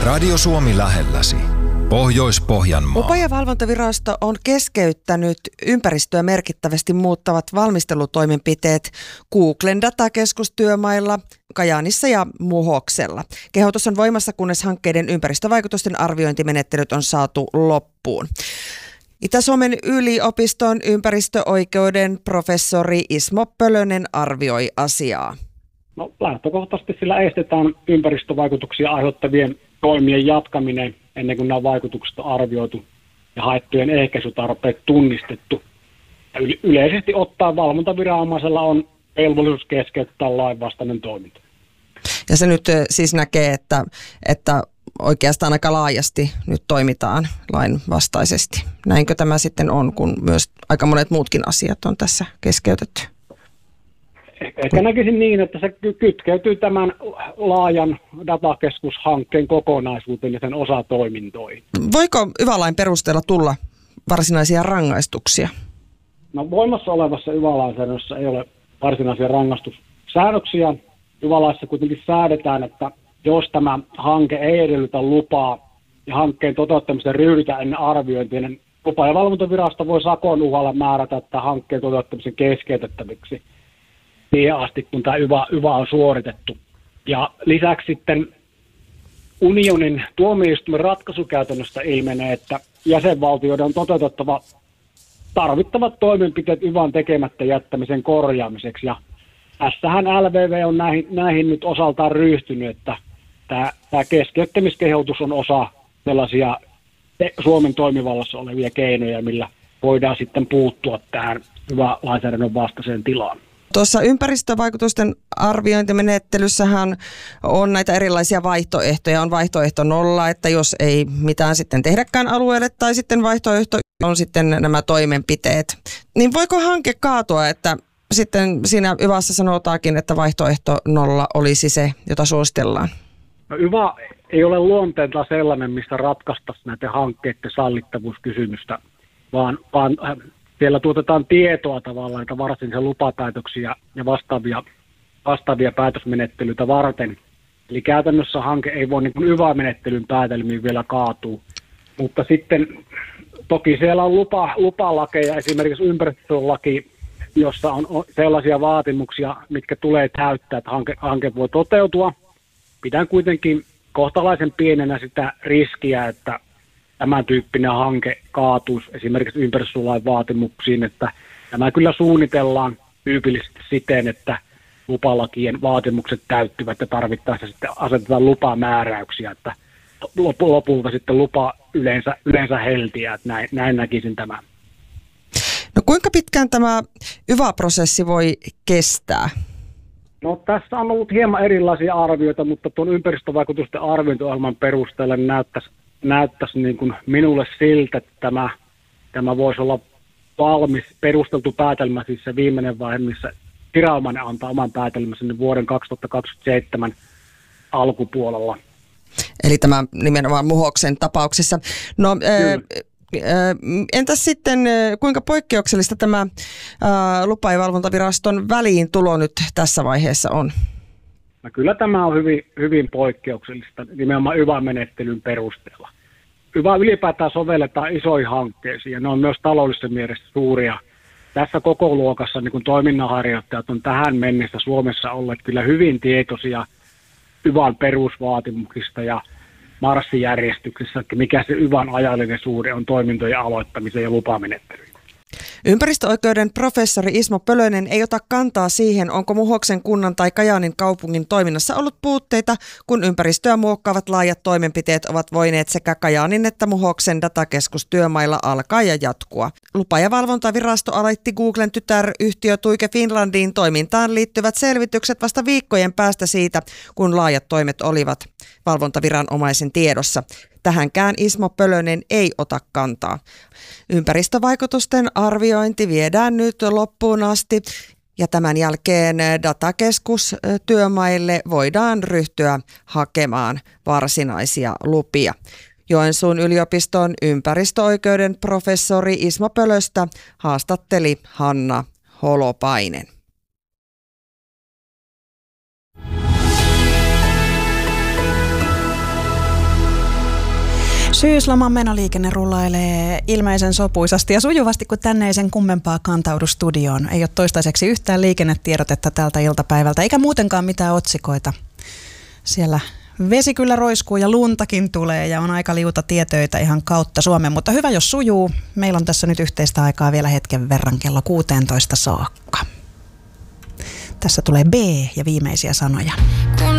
Radio Suomi lähelläsi. Pohjois-Pohjanmaa. Lupa- ja valvontavirasto on keskeyttänyt ympäristöä merkittävästi muuttavat valmistelutoimenpiteet Googlen datakeskustyömailla Kajaanissa ja Muhoksella. Kehotus on voimassa, kunnes hankkeiden ympäristövaikutusten arviointimenettelyt on saatu loppuun. Itä-Suomen yliopiston ympäristöoikeuden professori Ismo Pölönen arvioi asiaa. No, lähtökohtaisesti sillä estetään ympäristövaikutuksia aiheuttavien toimien jatkaminen ennen kuin nämä vaikutukset on arvioitu ja haittojen ehkäisytarpeet tunnistettu. Ja yleisesti ottaen valvontaviranomaisella on velvollisuus keskeyttää lainvastainen toiminta. Ja se nyt siis näkee, että oikeastaan aika laajasti nyt toimitaan lainvastaisesti. Näinkö tämä sitten on, kun myös aika monet muutkin asiat on tässä keskeytetty? Ehkä näkisin niin, että se kytkeytyy tämän laajan datakeskushankkeen kokonaisuuteen ja sen osatoimintoihin. Voiko yva-lain perusteella tulla varsinaisia rangaistuksia? No, voimassa olevassa yva-lainsäädännössä ei ole varsinaisia rangaistussäännöksiä. Yva-laissa kuitenkin säädetään, että jos tämä hanke ei edellytä lupaa ja hankkeen toteuttamiseen ryhdytään ennen arviointia, niin lupa- ja valvontavirasto voi sakon uhalla määrätä, että hankkeen toteuttamisen keskeytettäviksi siihen asti, kun tämä yva on suoritettu. Ja lisäksi sitten unionin tuomioistuimen ratkaisukäytännöstä ilmenee, että jäsenvaltioiden on toteutettava tarvittavat toimenpiteet yvan tekemättä jättämisen korjaamiseksi. Ja tässähän LVV on näihin nyt osaltaan ryhtynyt, että tämä keskeyttämiskehotus on osa sellaisia Suomen toimivallassa olevia keinoja, millä voidaan sitten puuttua tähän yva-lainsäädännön vastaiseen tilaan. Tuossa ympäristövaikutusten arviointimenettelyssähän on näitä erilaisia vaihtoehtoja. On vaihtoehto 0, että jos ei mitään sitten tehdäkään alueelle, tai sitten vaihtoehto on sitten nämä toimenpiteet. Niin voiko hanke kaatua, että sitten siinä yvassa sanotaankin, että vaihtoehto 0 olisi se, jota suositellaan? No, yva ei ole luonteeltaan sellainen, mistä ratkaistaisiin näiden hankkeiden sallittavuuskysymystä, vaan siellä tuotetaan tietoa tavallaan, että varsinaisia lupapäätöksiä ja vastaavia päätösmenettelyitä varten. Eli käytännössä hanke ei voi niin kuin yva-menettelyn päätelmiin vielä kaatua. Mutta sitten toki siellä on lupalakeja, esimerkiksi ympäristölaki, jossa on sellaisia vaatimuksia, mitkä tulee täyttää, että hanke voi toteutua. Pidän kuitenkin kohtalaisen pienenä sitä riskiä, että tämän tyyppinen hanke kaatuisi esimerkiksi ympäristölain vaatimuksiin, että tämä kyllä suunnitellaan tyypillisesti siten, että lupalakien vaatimukset täyttyvät ja tarvittaessa sitten asetetaan lupamääräyksiä, että lopulta sitten lupa yleensä heltiää, että näin näkisin tämän. No kuinka pitkään tämä yva-prosessi voi kestää? No, tässä on ollut hieman erilaisia arvioita, mutta tuon ympäristövaikutusten arviointiohjelman perusteella näyttäisi niin kuin minulle siltä, että tämä voisi olla valmis, perusteltu päätelmä, siis se viimeinen vaihe, missä viranomainen antaa oman päätelmänsä niin vuoden 2027 alkupuolella. Eli tämä nimenomaan Muhoksen tapauksessa. No, entäs sitten, kuinka poikkeuksellista tämä lupa- ja valvontaviraston väliintulo nyt tässä vaiheessa on? No, kyllä tämä on hyvin poikkeuksellista nimenomaan yva-menettelyn perusteella. Yva ylipäätään sovelletaan isoihin hankkeisiin ja ne on myös taloudellisessa mielessä suuria. Tässä koko luokassa niin kun toiminnanharjoittajat on tähän mennessä Suomessa olleet kyllä hyvin tietoisia yvan perusvaatimuksista ja marssijärjestyksessä, että mikä se yvan ajallinen suhde on toimintojen aloittamiseen ja lupamenettelyyn. Ympäristöoikeuden professori Ismo Pölönen ei ota kantaa siihen, onko Muhoksen kunnan tai Kajaanin kaupungin toiminnassa ollut puutteita, kun ympäristöä muokkaavat laajat toimenpiteet ovat voineet sekä Kajaanin että Muhoksen datakeskustyömailla alkaa ja jatkua. Lupa- ja valvontavirasto aloitti Googlen tytäryhtiö Tuike Finlandin toimintaan liittyvät selvitykset vasta viikkojen päästä siitä, kun laajat toimet olivat valvontaviranomaisen tiedossa. Tähänkään Ismo Pölönen ei ota kantaa. Ympäristövaikutusten arviointi viedään nyt loppuun asti ja tämän jälkeen datakeskustyömaille voidaan ryhtyä hakemaan varsinaisia lupia. Joensuun yliopiston ympäristöoikeuden professori Ismo Pölöstä haastatteli Hanna Holopainen. Syysloman menoliikenne rullailee ilmeisen sopuisasti ja sujuvasti, kun tänne ei sen kummempaa kantaudu studioon. Ei ole toistaiseksi yhtään liikennetiedotetta tältä iltapäivältä, eikä muutenkaan mitään otsikoita. Siellä vesi kyllä roiskuu ja luntakin tulee ja on aika liuta tietöitä ihan kautta Suomen, mutta hyvä jos sujuu. Meillä on tässä nyt yhteistä aikaa vielä hetken verran kello 16 saakka. Tässä tulee B ja viimeisiä sanoja.